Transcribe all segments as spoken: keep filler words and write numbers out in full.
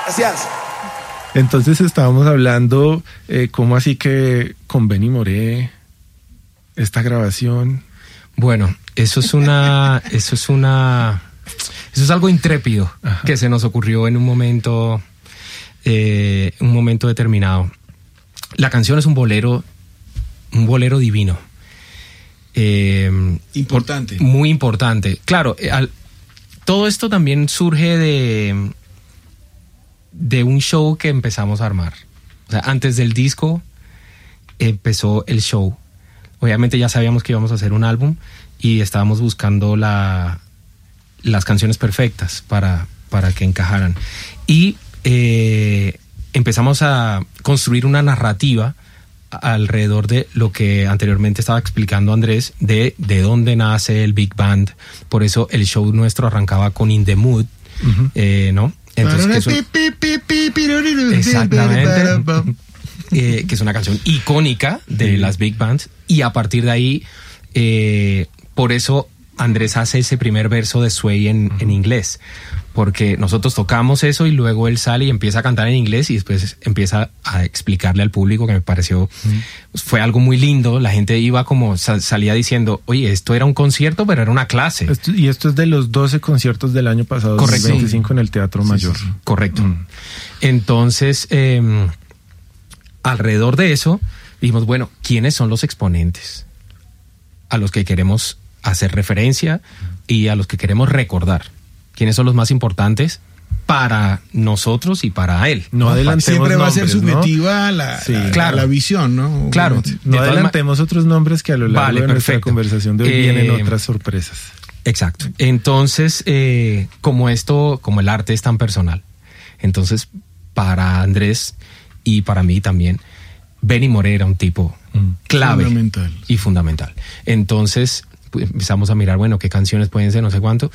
Gracias. Entonces estábamos hablando, eh, ¿cómo así que con Benny Moré, esta grabación? Bueno, eso es una, eso es una, eso es algo intrépido. Ajá. Que se nos ocurrió en un momento, eh, un momento determinado. La canción es un bolero, un bolero divino. Eh, importante. Por, muy importante. Claro, al, todo esto también surge de, de un show que empezamos a armar. O sea, antes del disco empezó el show. Obviamente ya sabíamos que íbamos a hacer un álbum y estábamos buscando la, las canciones perfectas para, para que encajaran. Y eh, empezamos a construir una narrativa alrededor de lo que anteriormente estaba explicando Andrés, de, de dónde nace el Big Band. Por eso el show nuestro arrancaba con In the Mood, uh-huh. eh, ¿no? Entonces, que es un... Exactamente. eh, que es una canción icónica de sí. las Big Bands. Y a partir de ahí, eh, por eso Andrés hace ese primer verso de Sway en, uh-huh. en inglés. Porque nosotros tocamos eso y luego él sale y empieza a cantar en inglés y después empieza a explicarle al público, que me pareció, mm. fue algo muy lindo. La gente iba como, sal, salía diciendo, oye, esto era un concierto, pero era una clase. Esto, y esto es de los doce conciertos del año pasado, correcto. veinticinco en el Teatro sí, Mayor. Sí, sí. Correcto. Mm. Entonces, eh, alrededor de eso, dijimos, bueno, ¿quiénes son los exponentes a los que queremos hacer referencia y a los que queremos recordar? ¿Quiénes son los más importantes para nosotros y para él? No, no adelantemos siempre va nombres, a ser subjetiva, ¿no? la, sí, la, claro. la visión, ¿no? Claro. No adelantemos ma- otros nombres que a lo largo vale, de nuestra perfecto. conversación de hoy eh, vienen otras sorpresas. Exacto. Entonces, eh, como esto, como el arte es tan personal, entonces para Andrés y para mí también, Benny Moré era un tipo mm. clave fundamental. y fundamental. Entonces pues, empezamos a mirar, bueno, qué canciones pueden ser, no sé cuánto.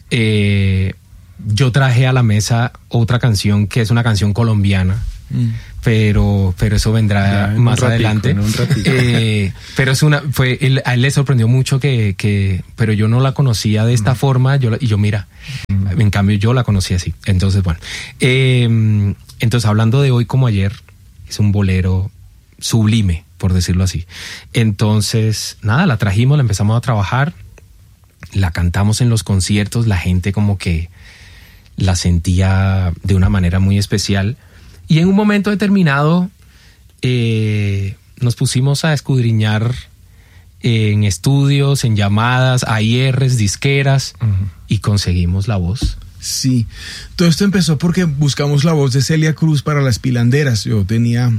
Eh, yo traje a la mesa otra canción que es una canción colombiana, mm. pero, pero eso vendrá ya, más ratico, adelante. Eh, pero es una, fue, él, a él le sorprendió mucho que, que, pero yo no la conocía de esta mm. forma, yo, y yo mira, mm. en cambio yo la conocí así. Entonces, bueno, eh, entonces hablando de Hoy como ayer, es un bolero sublime, por decirlo así. Entonces, nada, la trajimos, la empezamos a trabajar. La cantamos en los conciertos, la gente como que la sentía de una manera muy especial. Y en un momento determinado eh, nos pusimos a escudriñar en estudios, en llamadas, A I Rs, disqueras, uh-huh. y conseguimos la voz. Sí, todo esto empezó porque buscamos la voz de Celia Cruz para Las Pilanderas. Yo tenía...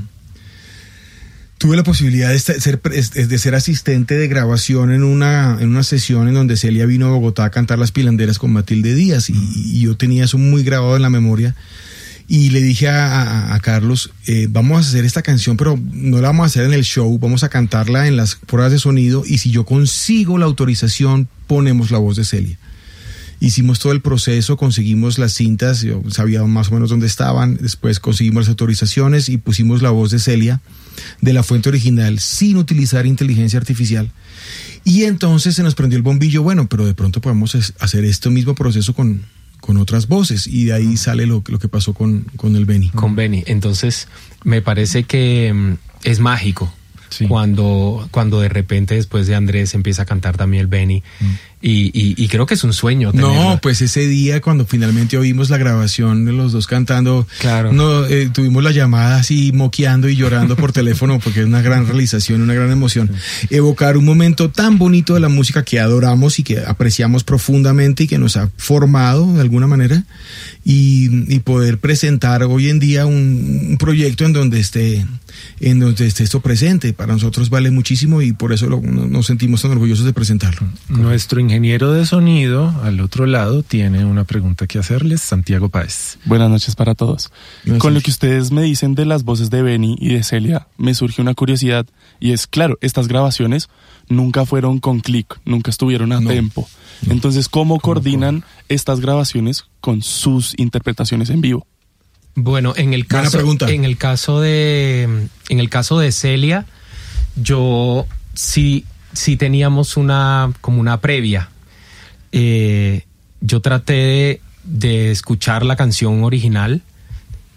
Tuve la posibilidad de ser, de ser asistente de grabación en una, en una sesión en donde Celia vino a Bogotá a cantar Las Pilanderas con Matilde Díaz y, y yo tenía eso muy grabado en la memoria y le dije a, a, a Carlos, eh, vamos a hacer esta canción pero no la vamos a hacer en el show, vamos a cantarla en las pruebas de sonido y si yo consigo la autorización ponemos la voz de Celia. Hicimos todo el proceso, conseguimos las cintas, yo sabía más o menos dónde estaban, después conseguimos las autorizaciones y pusimos la voz de Celia de la fuente original sin utilizar inteligencia artificial. Y entonces se nos prendió el bombillo, bueno, pero de pronto podemos hacer este mismo proceso con, con otras voces y de ahí sale lo, lo que pasó con, con el Benny. Con Benny. Entonces me parece que es mágico. Sí. Cuando, cuando de repente después de Andrés empieza a cantar también el Benny mm. y, y, y creo que es un sueño tenerlo. No, pues ese día cuando finalmente oímos la grabación de los dos cantando, claro. no, eh, tuvimos la llamada así moqueando y llorando por teléfono porque es una gran realización, una gran emoción. Sí. Evocar un momento tan bonito de la música que adoramos y que apreciamos profundamente y que nos ha formado de alguna manera y, y poder presentar hoy en día un, un proyecto en donde esté en donde esté esto presente, para nosotros vale muchísimo y por eso lo, nos sentimos tan orgullosos de presentarlo. Nuestro ingeniero de sonido al otro lado tiene una pregunta que hacerles, Santiago Páez. Buenas noches para todos. Gracias. Con lo que ustedes me dicen de las voces de Benny y de Celia, me surge una curiosidad y es, claro, estas grabaciones nunca fueron con clic, nunca estuvieron a no, tempo. No. Entonces, ¿cómo, ¿cómo coordinan fue? estas grabaciones con sus interpretaciones en vivo? Bueno, en el caso, en el caso de, en el caso de Celia, yo sí, sí teníamos una, como una previa. Eh, yo traté de, de escuchar la canción original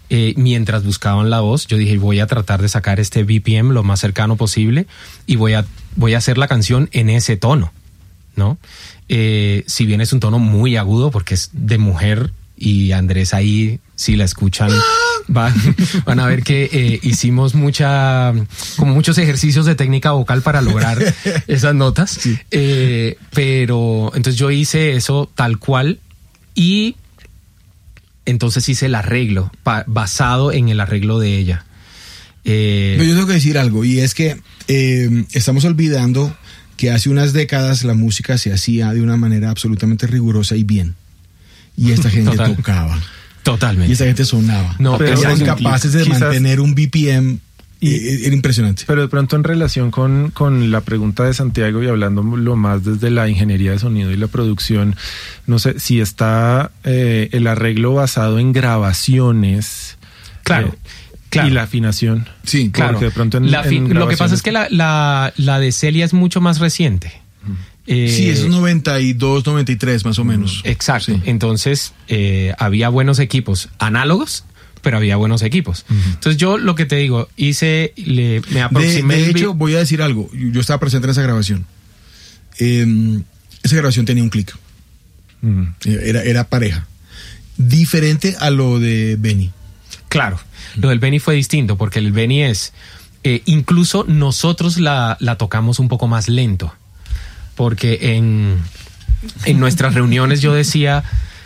eh, mientras buscaban la voz, yo dije, voy a tratar de sacar este B P M lo más cercano posible y voy a, voy a hacer la canción en ese tono, ¿no? Eh, si bien es un tono muy agudo porque es de mujer, y Andrés ahí, si la escuchan, van, van a ver que eh, hicimos mucha, como muchos ejercicios de técnica vocal para lograr esas notas. Sí. Eh, pero entonces yo hice eso tal cual y entonces hice el arreglo pa, basado en el arreglo de ella. Eh, pero yo tengo que decir algo, y es que eh, estamos olvidando que hace unas décadas la música se hacía de una manera absolutamente rigurosa y bien. Y esta gente Total. tocaba. Totalmente. Y esta gente sonaba. No, pero eran capaces de quizás mantener un B P M. Y, eh, era impresionante. Pero de pronto en relación con, con la pregunta de Santiago y hablando lo más desde la ingeniería de sonido y la producción, no sé si está eh, el arreglo basado en grabaciones. Claro. Eh, Claro. Y la afinación. Sí, claro. De pronto en, la en lo que pasa es que la, la, la de Celia es mucho más reciente. Eh, sí, es noventa y dos, noventa y tres más o menos. Exacto. Sí. Entonces, eh, había buenos equipos análogos, pero había buenos equipos. Uh-huh. Entonces, yo lo que te digo, hice, le, me aproximé. De, de hecho, voy a decir algo. Yo estaba presente en esa grabación. Eh, esa grabación tenía un clic. Uh-huh. Era, era pareja. Diferente a lo de Benny. Claro. Lo del Benny fue distinto, porque el Benny es... Eh, incluso nosotros la, la tocamos un poco más lento. Porque en, en nuestras reuniones yo decía,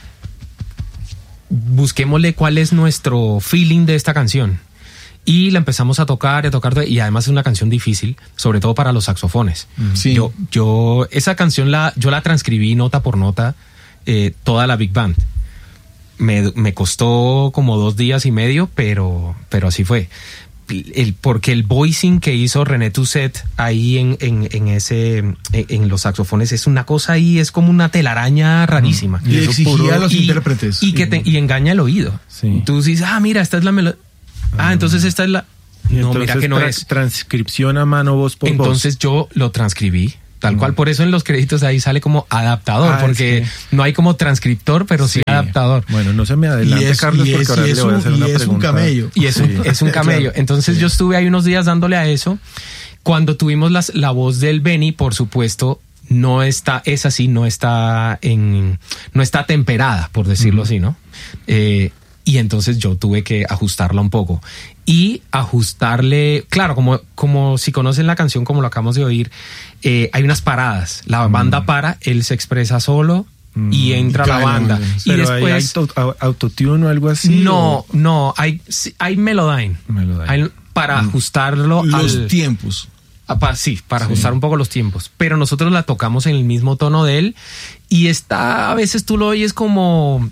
busquémosle cuál es nuestro feeling de esta canción. Y la empezamos a tocar, a tocar, y además es una canción difícil, sobre todo para los saxofones. Sí. Yo, yo esa canción la, yo la transcribí nota por nota, eh, toda la Big Band. Me, me costó como dos días y medio, pero, pero así fue. El, porque el voicing que hizo René Toussaint ahí en, en, en ese en, en los saxofones es una cosa ahí, es como una telaraña rarísima. Y, y exigía puro, a los y, intérpretes. Y, que te, y engaña el oído. Sí. Tú dices, ah, mira, esta es la melodía. Ah, ah, entonces esta es la... No, mira que no tra- es. Transcripción a mano, voz por entonces voz. Entonces yo lo transcribí. Tal cual, por eso en los créditos ahí sale como adaptador, ah, porque es que... no hay como transcriptor, pero sí, sí adaptador. Bueno, no se me adelante, es, Carlos, porque es, ahora le voy a hacer un, una y pregunta. Es un camello. Y es un, sí. es un camello. Entonces sí. yo estuve ahí unos días dándole a eso. Cuando tuvimos las, la voz del Benny, por supuesto, no está, es así, no está en, no está temperada, por decirlo uh-huh. así, ¿no? Eh, y entonces yo tuve que ajustarla un poco. Y ajustarle, claro, como, como si conocen la canción, como lo acabamos de oír, eh, hay unas paradas. La mm. banda para, él se expresa solo mm. y entra claro, la banda. Y después hay auto, autotune o algo así. No, o... no, hay, hay Melodyne. Melodyne. Hay, para mm. ajustarlo los al, tiempos. A, pa, sí, para sí. ajustar un poco los tiempos. Pero nosotros la tocamos en el mismo tono de él y está, a veces tú lo oyes como...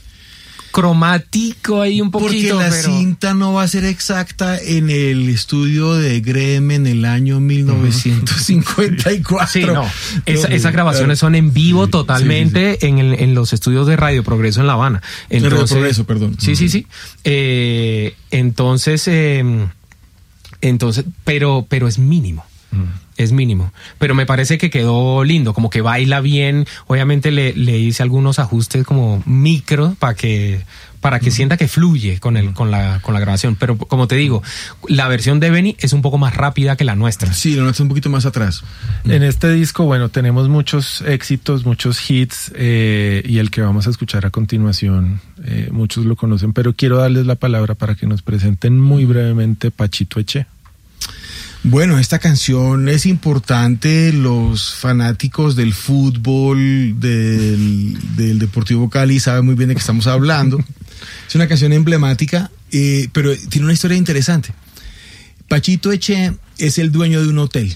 cromático ahí un poquito. Porque la pero... cinta no va a ser exacta en el estudio de Greme en el año mil novecientos cincuenta y cuatro. Sí, no. Esa, esas grabaciones son en vivo totalmente sí, sí, sí. En, el, en los estudios de Radio Progreso en La Habana. Entonces, Radio Progreso, perdón. Sí, sí, sí. Eh, entonces, eh, entonces, pero, pero es mínimo. Es mínimo, pero me parece que quedó lindo, como que baila bien. Obviamente le, le hice algunos ajustes como micro para que para que uh-huh. sienta que fluye con el con la con la grabación. Pero como te digo, la versión de Benny es un poco más rápida que la nuestra. Sí, la nuestra es un poquito más atrás. En este disco, bueno, tenemos muchos éxitos, muchos hits eh, y el que vamos a escuchar a continuación, eh, muchos lo conocen, pero quiero darles la palabra para que nos presenten muy brevemente Pachito Eché. Bueno, esta canción es importante. Los fanáticos del fútbol, del, del Deportivo Cali, saben muy bien de qué estamos hablando. Es una canción emblemática, eh, pero tiene una historia interesante. Pachito Eché es el dueño de un hotel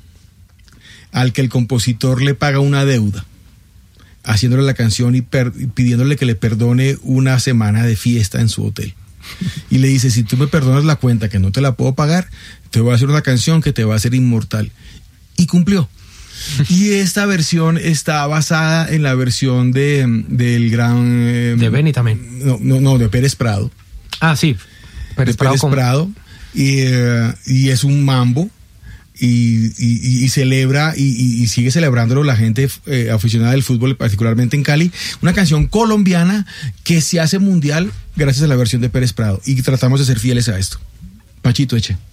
al que el compositor le paga una deuda, haciéndole la canción y per- pidiéndole que le perdone una semana de fiesta en su hotel. Y le dice, si tú me perdonas la cuenta que no te la puedo pagar, te voy a hacer una canción que te va a hacer inmortal. Y cumplió. Y esta versión está basada en la versión de del gran... Eh, de Benny también. No, no, no, de Pérez Prado. Ah, sí. Pérez de Prado. Pérez con... Prado. Y, eh, y es un mambo. y, y, y celebra y, y, y sigue celebrándolo la gente eh, aficionada del fútbol, particularmente en Cali. Una canción colombiana que se hace mundial gracias a la versión de Pérez Prado y tratamos de ser fieles a esto. Pachito, eche.